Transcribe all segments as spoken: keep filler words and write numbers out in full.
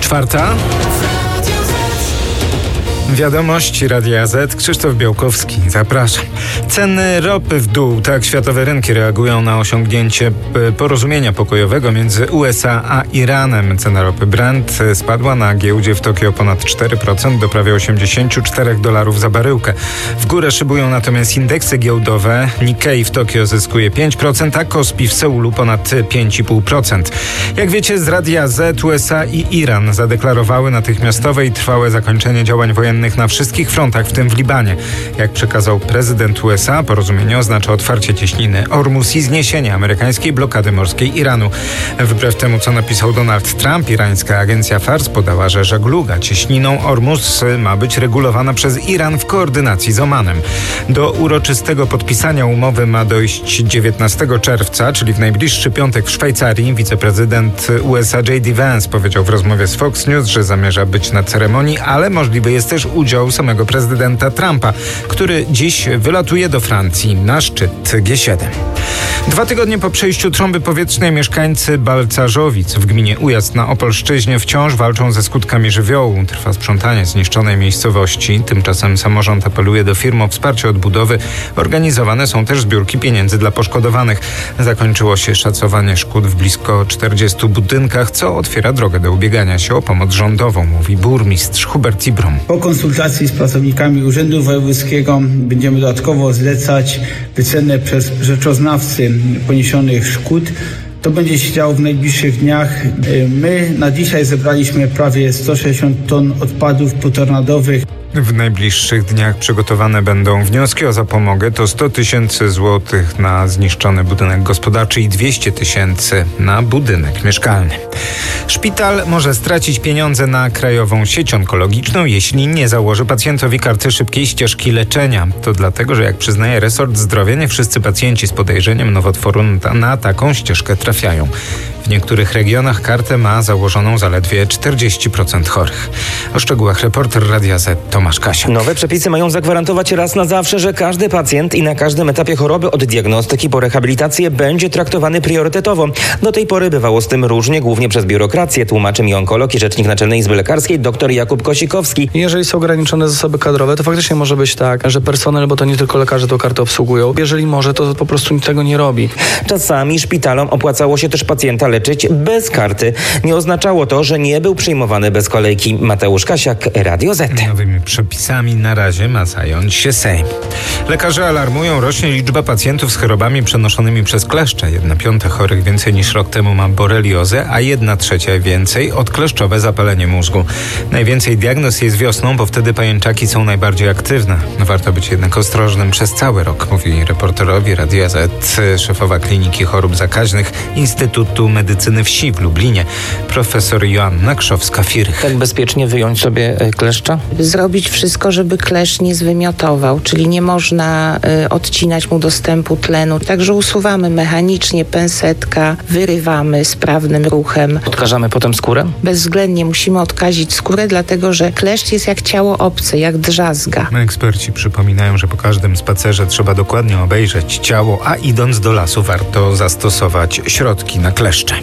Czwarta. Wiadomości Radia Z. Krzysztof Białkowski. Zapraszam. Ceny ropy w dół. Tak światowe rynki reagują na osiągnięcie porozumienia pokojowego między U S A a Iranem. Cena ropy Brent spadła na giełdzie w Tokio o ponad cztery procent do prawie osiemdziesiąt cztery dolarów za baryłkę. W górę szybują natomiast indeksy giełdowe. Nikkei w Tokio zyskuje pięć procent, a Kospi w Seulu ponad pięć i pół procent. Jak wiecie, z Radia Z U S A i Iran zadeklarowały natychmiastowe i trwałe zakończenie działań wojennych na wszystkich frontach, w tym w Libanie. Jak przekazał prezydent U S A, porozumienie oznacza otwarcie cieśniny Ormus i zniesienie amerykańskiej blokady morskiej Iranu. Wbrew temu, co napisał Donald Trump, irańska agencja Fars podała, że żegluga cieśniną Ormus ma być regulowana przez Iran w koordynacji z Omanem. Do uroczystego podpisania umowy ma dojść dziewiętnastego czerwca, czyli w najbliższy piątek w Szwajcarii. Wiceprezydent U S A J D Vance powiedział w rozmowie z Fox News, że zamierza być na ceremonii, ale możliwy jest też udział samego prezydenta Trumpa, który dziś wylatuje do Francji na szczyt G siedem. Dwa tygodnie po przejściu trąby powietrznej mieszkańcy Balcarzowic w gminie Ujazd na Opolszczyźnie wciąż walczą ze skutkami żywiołu. Trwa sprzątanie zniszczonej miejscowości. Tymczasem samorząd apeluje do firm o wsparcie odbudowy. Organizowane są też zbiórki pieniędzy dla poszkodowanych. Zakończyło się szacowanie szkód w blisko czterdziestu budynkach, co otwiera drogę do ubiegania się o pomoc rządową, mówi burmistrz Hubert Zibrom. Po konsultacji z pracownikami Urzędu Wojewódzkiego będziemy dodatkowo zlecać wycenę przez rzeczoznawcy poniesionych szkód. To będzie się działo w najbliższych dniach. My na dzisiaj zebraliśmy prawie sto sześćdziesiąt ton odpadów półtornadowych. W najbliższych dniach przygotowane będą wnioski o zapomogę. To sto tysięcy złotych na zniszczony budynek gospodarczy i dwieście tysięcy na budynek mieszkalny. Szpital może stracić pieniądze na krajową sieć onkologiczną, jeśli nie założy pacjentowi karty szybkiej ścieżki leczenia. To dlatego, że jak przyznaje resort zdrowia, nie wszyscy pacjenci z podejrzeniem nowotworu na taką ścieżkę trafiają. W niektórych regionach kartę ma założoną zaledwie czterdzieści procent chorych. O szczegółach reporter Radia Z Tomasz Kasiak. Nowe przepisy mają zagwarantować raz na zawsze, że każdy pacjent i na każdym etapie choroby od diagnostyki po rehabilitację będzie traktowany priorytetowo. Do tej pory bywało z tym różnie, głównie przez biurokrację, tłumaczy mi onkolog i rzecznik Naczelnej Izby Lekarskiej dr Jakub Kosikowski. Jeżeli są ograniczone zasoby kadrowe, to faktycznie może być tak, że personel, bo to nie tylko lekarze tą kartę obsługują, jeżeli może, to po prostu tego nie robi. Czasami szpitalom opłacało się też pacjenta leczyć bez karty. Nie oznaczało to, że nie był przyjmowany bez kolejki. Mateusz Kasiak, Radio Z. Nowymi przepisami na razie ma zająć się Sejm. Lekarze alarmują, rośnie liczba pacjentów z chorobami przenoszonymi przez kleszcze. Jedna piąta chorych więcej niż rok temu ma boreliozę, a jedna trzecia więcej odkleszczowe zapalenie mózgu. Najwięcej diagnoz jest wiosną, bo wtedy pajęczaki są najbardziej aktywne. Warto być jednak ostrożnym przez cały rok, mówi reporterowi Radia Z szefowa Kliniki Chorób Zakaźnych Instytutu Medycyny Wsi w Lublinie, profesor Joanna Krzowska-Firch. Tak bezpiecznie wyjąć sobie kleszcza? Zrobić wszystko, żeby kleszcz nie zwymiotował, czyli nie można y, odcinać mu dostępu tlenu. Także usuwamy mechanicznie pensetka, wyrywamy sprawnym ruchem. Odkażamy potem skórę? Bezwzględnie musimy odkazić skórę, dlatego że kleszcz jest jak ciało obce, jak drzazga. Eksperci przypominają, że po każdym spacerze trzeba dokładnie obejrzeć ciało, a idąc do lasu warto zastosować środki na kleszcze.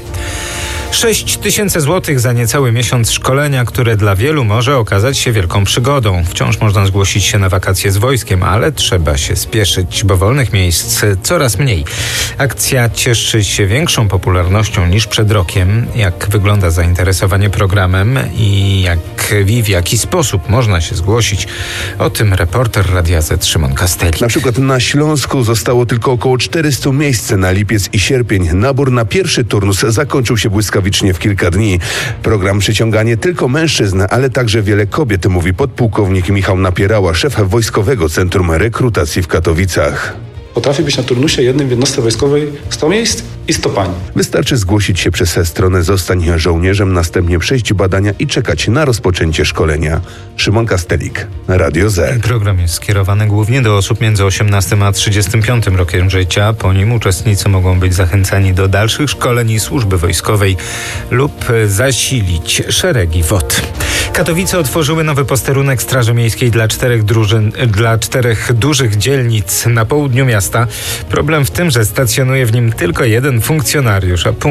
sześć tysięcy złotych za niecały miesiąc szkolenia, które dla wielu może okazać się wielką przygodą. Wciąż można zgłosić się na wakacje z wojskiem, ale trzeba się spieszyć, bo wolnych miejsc coraz mniej. Akcja cieszy się większą popularnością niż przed rokiem. Jak wygląda zainteresowanie programem i jak i w jaki sposób można się zgłosić? O tym reporter Radia Z Szymon Castelli. Na przykład na Śląsku zostało tylko około czterysta miejsc na lipiec i sierpień. Nabór na pierwszy turnus zakończył się błyskawicznie w kilka dni. Program przyciąga nie tylko mężczyzn, ale także wiele kobiet, mówi podpułkownik Michał Napierała, szef Wojskowego Centrum Rekrutacji w Katowicach. Potrafi być na turnusie jednym w jednostce wojskowej sto miejsc i sto pań. Wystarczy zgłosić się przez stronę Zostań żołnierzem, następnie przejść badania i czekać na rozpoczęcie szkolenia. Szymon Kastelik, Radio Z. Program jest skierowany głównie do osób między osiemnastym a trzydziestym piątym rokiem życia. Po nim uczestnicy mogą być zachęcani do dalszych szkoleń i służby wojskowej lub zasilić szeregi W O T. Katowice otworzyły nowy posterunek Straży Miejskiej dla czterech drużyn, dla czterech dużych dzielnic na południu miasta. Problem w tym, że stacjonuje w nim tylko jeden funkcjonariusz, a